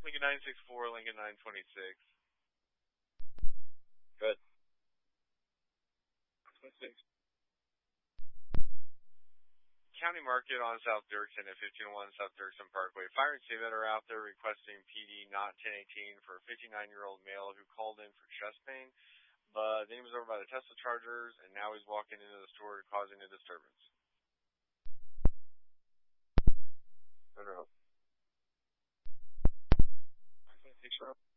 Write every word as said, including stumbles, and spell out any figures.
Lincoln nine six four, Lincoln nine twenty-six. Good. twenty-six. County Market on South Dirksen at fifteen oh one South Dirksen Parkway. Fire and State Vet are out there requesting P D not ten eighteen for a fifty-nine-year-old male who called in for chest pain, but then he was over by the Tesla chargers, and now he's walking into the store causing a disturbance. I don't know. twenty-six.